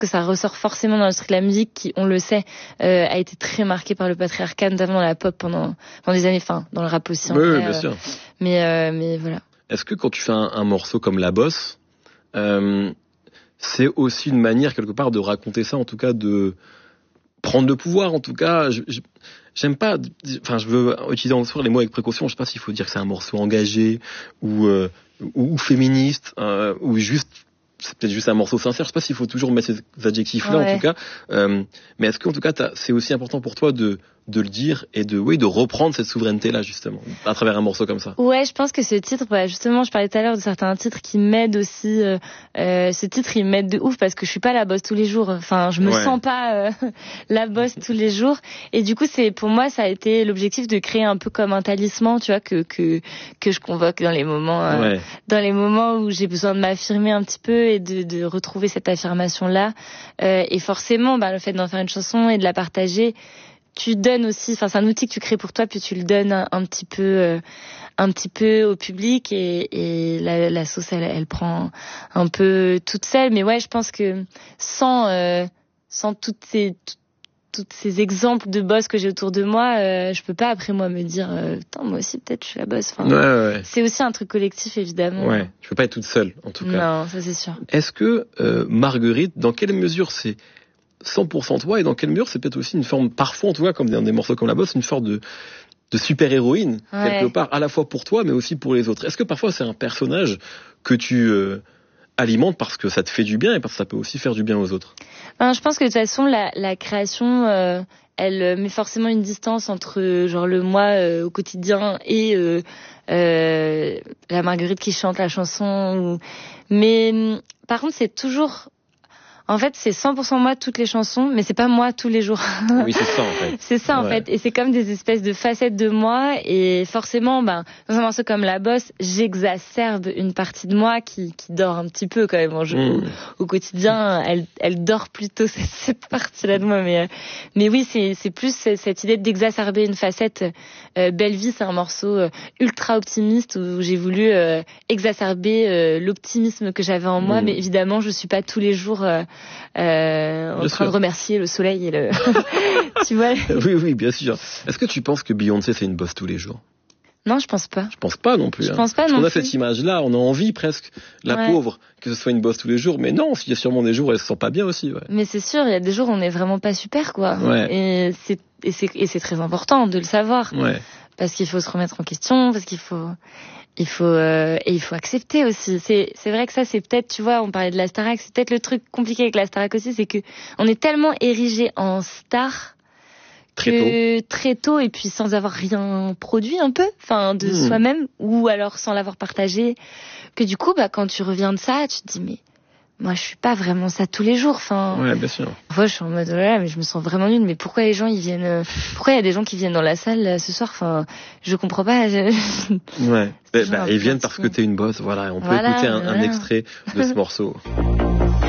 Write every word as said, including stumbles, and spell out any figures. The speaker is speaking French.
que ça ressort forcément dans l'industrie de la musique qui, on le sait, euh, a été très marquée par le patriarcat, notamment dans la pop pendant, pendant des années, enfin, dans le rap aussi. En oui, vrai, oui, bien euh, sûr. Mais, euh, mais voilà. Est-ce que quand tu fais un, un morceau comme La Bosse, euh, c'est aussi une manière quelque part de raconter ça, en tout cas de prendre le pouvoir, en tout cas, je, je, j'aime pas, enfin, je veux utiliser en soi les mots avec précaution. Je sais pas s'il faut dire que c'est un morceau engagé ou euh, ou, ou féministe euh, ou juste, c'est peut-être juste un morceau sincère. Je sais pas s'il faut toujours mettre ces adjectifs-là, Ouais. en tout cas. Euh, mais est-ce qu'en tout cas, t'as, c'est aussi important pour toi de de le dire et de oui de reprendre cette souveraineté-là justement à travers un morceau comme ça? Ouais, je pense que ce titre, bah, justement, je parlais tout à l'heure de certains titres qui m'aident aussi. Euh, euh, ce titre, il m'aide de ouf parce que je suis pas la bosse tous les jours. Enfin, je me Ouais. sens pas euh, la bosse tous les jours. Et du coup, c'est pour moi, ça a été l'objectif de créer un peu comme un talisman, tu vois, que que que je convoque dans les moments, euh, Ouais. dans les moments où j'ai besoin de m'affirmer un petit peu et de, de retrouver cette affirmation-là. Euh, et forcément, bah, le fait d'en faire une chanson et de la partager, tu donnes aussi, enfin c'est un outil que tu crées pour toi, puis tu le donnes un, un petit peu, euh, un petit peu au public et, et la, la sauce elle, elle prend un peu toute seule. Mais ouais, je pense que sans, euh, sans toutes ces, tout, toutes ces exemples de boss que j'ai autour de moi, euh, je peux pas après moi me dire, euh, putain moi aussi peut-être je suis la boss. Enfin, Ouais, ouais, ouais. c'est aussi un truc collectif évidemment. Ouais. Je peux pas être toute seule, en tout cas. Non, ça c'est sûr. Est-ce que euh, Marguerite, dans quelle mesure c'est cent pour cent toi et dans quelle mesure c'est peut-être aussi une forme, parfois en tout cas comme dans des morceaux comme La Bosse, une sorte de, de super-héroïne, Ouais. quelque part, à la fois pour toi mais aussi pour les autres. Est-ce que parfois c'est un personnage que tu euh, alimentes parce que ça te fait du bien et parce que ça peut aussi faire du bien aux autres? Ben, je pense que de toute façon la, la création, euh, elle met forcément une distance entre genre le moi euh, au quotidien et euh, euh, la Marguerite qui chante la chanson. Ou... Mais par contre c'est toujours... En fait, c'est cent pour cent moi toutes les chansons, mais c'est pas moi tous les jours. Oui, c'est ça en fait. C'est ça en Ouais. fait, et c'est comme des espèces de facettes de moi, et forcément, ben dans un morceau comme La Bosse, j'exacerbe une partie de moi qui qui dort un petit peu quand même. En jeu. Mmh. Au, au quotidien, elle elle dort plutôt cette, cette partie-là de moi, mais euh, mais oui, c'est c'est plus cette idée d'exacerber une facette. Euh, Belle Vie, c'est un morceau euh, ultra optimiste où j'ai voulu euh, exacerber euh, l'optimisme que j'avais en moi, Mmh. mais évidemment, je suis pas tous les jours euh, euh, en Bien train sûr. de remercier le soleil et le tu vois. Oui, oui, bien sûr. Est-ce que tu penses que Beyoncé c'est une bosse tous les jours? Non, je pense pas. Je pense pas non plus. Je hein. pense pas Parce non qu'on a plus. cette image-là, on a envie presque, la Ouais. pauvre, que ce soit une bosse tous les jours, mais non, il y a sûrement des jours où elle se sent pas bien aussi. Ouais. Mais c'est sûr, il y a des jours où on est vraiment pas super, quoi. Ouais. Et c'est et c'est et c'est très important de le savoir, Ouais. parce qu'il faut se remettre en question, parce qu'il faut il faut euh, et il faut accepter aussi. C'est c'est vrai que ça c'est peut-être, tu vois, on parlait de la Starac, c'est peut-être le truc compliqué avec la Starac aussi, c'est que on est tellement érigé en star Très que très tôt, et puis sans avoir rien produit un peu, enfin de Mmh. soi-même, ou alors sans l'avoir partagé, que du coup bah quand tu reviens de ça, tu te dis mais moi je suis pas vraiment ça tous les jours, enfin Ouais, bien sûr. parfois je suis en mode oh là là, mais je me sens vraiment nulle, mais pourquoi les gens ils viennent euh, pourquoi il y a des gens qui viennent dans la salle là, ce soir, enfin je comprends pas. je- Ouais. C'est Bah, toujours bah, un ils peu viennent parce que compliqué. t'es une bosse, voilà, on peut Voilà, écouter un, un voilà. extrait de ce morceau.